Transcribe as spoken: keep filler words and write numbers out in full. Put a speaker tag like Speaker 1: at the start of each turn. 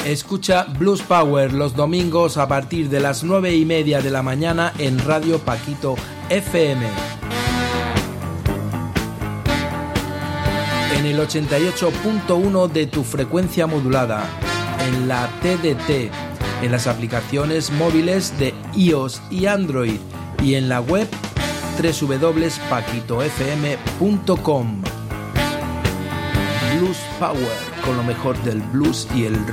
Speaker 1: Escucha Blues Power los domingos a partir de las nueve y media de la mañana en Radio Paquito F M. En el ochenta y ocho punto uno de tu frecuencia modulada, en la T D T, en las aplicaciones móviles de iOS y Android y en la web doble u doble u doble u punto paquito f m punto com. Blues Power, con lo mejor del blues y el